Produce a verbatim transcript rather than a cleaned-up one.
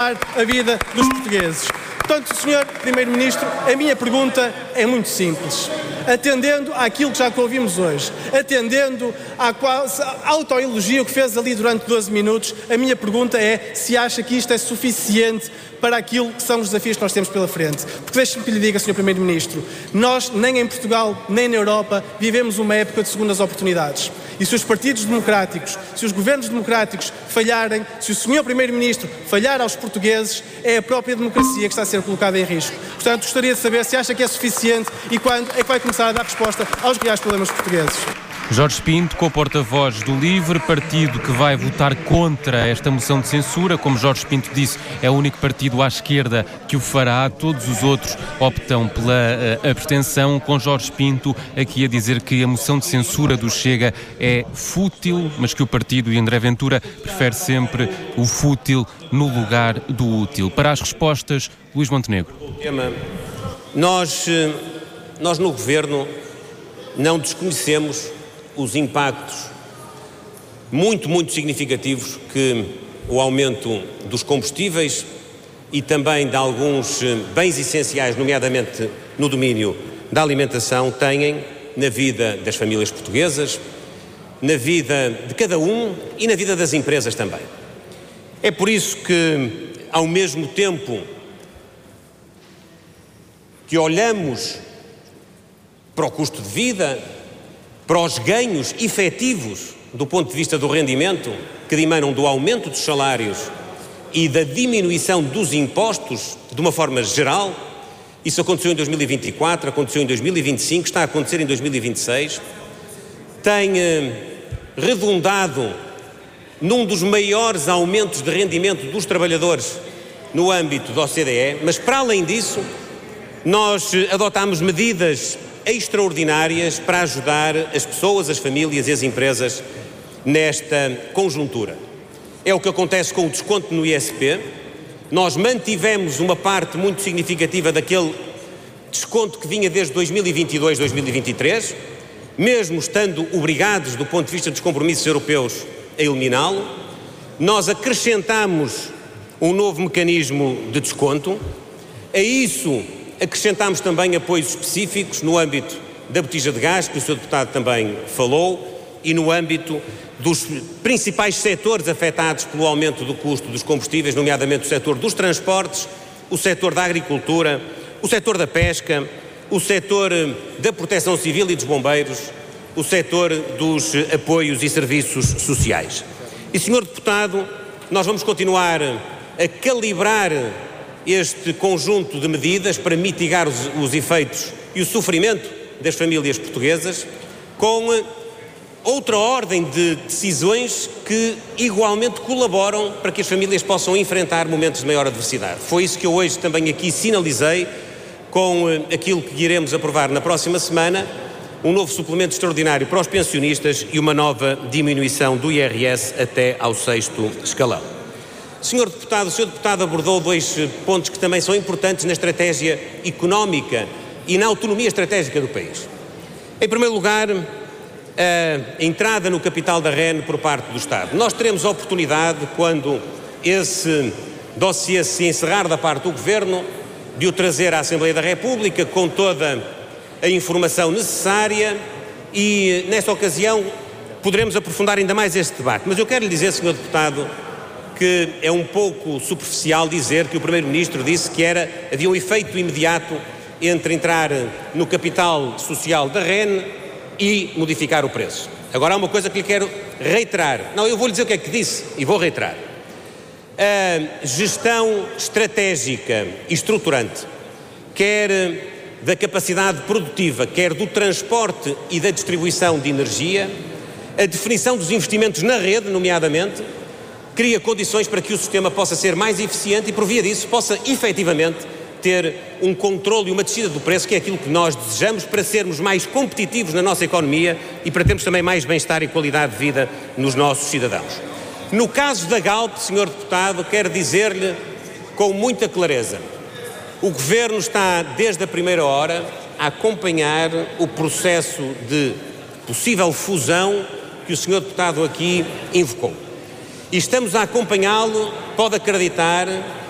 melhorar a vida dos portugueses. Portanto, senhor Primeiro-Ministro, a minha pergunta é muito simples. Atendendo àquilo que já ouvimos hoje, atendendo à quase autoelogio que fez ali durante doze minutos, a minha pergunta é se acha que isto é suficiente para aquilo que são os desafios que nós temos pela frente. Porque deixe-me que lhe diga, senhor Primeiro-Ministro, nós, nem em Portugal, nem na Europa, vivemos uma época de segundas oportunidades. E se os partidos democráticos, se os governos democráticos falharem, se o senhor Primeiro-Ministro falhar aos portugueses, é a própria democracia que está a ser colocada em risco. Portanto, gostaria de saber se acha que é suficiente e quando é que vai começar a dar resposta aos reais problemas portugueses. Jorge Pinto, co-porta-voz do LIVRE, partido que vai votar contra esta moção de censura. Como Jorge Pinto disse, é o único partido à esquerda que o fará. Todos os outros optam pela uh, abstenção, com Jorge Pinto aqui a dizer que a moção de censura do Chega é fútil, mas que o partido e André Ventura prefere sempre o fútil no lugar do útil. Para as respostas, Luís Montenegro. Nós, nós no Governo não desconhecemos os impactos muito, muito significativos que o aumento dos combustíveis e também de alguns bens essenciais, nomeadamente no domínio da alimentação, têm na vida das famílias portuguesas, na vida de cada um e na vida das empresas também. É por isso que, ao mesmo tempo que olhamos para o custo de vida, para os ganhos efetivos do ponto de vista do rendimento que emanam do aumento dos salários e da diminuição dos impostos de uma forma geral. Isso aconteceu em dois mil e vinte e quatro, aconteceu em dois mil e vinte e cinco, está a acontecer em dois mil e vinte e seis. Tem eh, redundado num dos maiores aumentos de rendimento dos trabalhadores no âmbito da O C D E, mas para além disso, nós adotámos medidas extraordinárias para ajudar as pessoas, as famílias e as empresas nesta conjuntura. É o que acontece com o desconto no I S P. Nós mantivemos uma parte muito significativa daquele desconto que vinha desde dois mil e vinte e dois, dois mil e vinte e três, mesmo estando obrigados, do ponto de vista dos compromissos europeus, a eliminá-lo. Nós acrescentamos um novo mecanismo de desconto. A isso acrescentámos também apoios específicos no âmbito da botija de gás, que o senhor Deputado também falou, e no âmbito dos principais setores afetados pelo aumento do custo dos combustíveis, nomeadamente o setor dos transportes, o setor da agricultura, o setor da pesca, o setor da proteção civil e dos bombeiros, o setor dos apoios e serviços sociais. E, senhor Deputado, nós vamos continuar a calibrar este conjunto de medidas para mitigar os, os efeitos e o sofrimento das famílias portuguesas, com outra ordem de decisões que igualmente colaboram para que as famílias possam enfrentar momentos de maior adversidade. Foi isso que eu hoje também aqui sinalizei com aquilo que iremos aprovar na próxima semana, um novo suplemento extraordinário para os pensionistas e uma nova diminuição do I R S até ao sexto escalão. Senhor Deputado, o senhor Deputado abordou dois pontos que também são importantes na estratégia económica e na autonomia estratégica do país. Em primeiro lugar, a entrada no capital da R E N por parte do Estado. Nós teremos a oportunidade, quando esse dossiê se encerrar da parte do Governo, de o trazer à Assembleia da República com toda a informação necessária e, nessa ocasião, poderemos aprofundar ainda mais este debate. Mas eu quero lhe dizer, senhor Deputado, que é um pouco superficial dizer que o Primeiro-Ministro disse que era, havia um efeito imediato entre entrar no capital social da R E N e modificar o preço. Agora há uma coisa que lhe quero reiterar. Não, eu vou lhe dizer o que é que disse e vou reiterar. A gestão estratégica e estruturante, quer da capacidade produtiva, quer do transporte e da distribuição de energia, a definição dos investimentos na rede, nomeadamente, cria condições para que o sistema possa ser mais eficiente e, por via disso, possa efetivamente ter um controle e uma descida do preço, que é aquilo que nós desejamos para sermos mais competitivos na nossa economia e para termos também mais bem-estar e qualidade de vida nos nossos cidadãos. No caso da Galp, senhor Deputado, quero dizer-lhe com muita clareza, o Governo está, desde a primeira hora, a acompanhar o processo de possível fusão que o senhor Deputado aqui invocou. E estamos a acompanhá-lo, pode acreditar,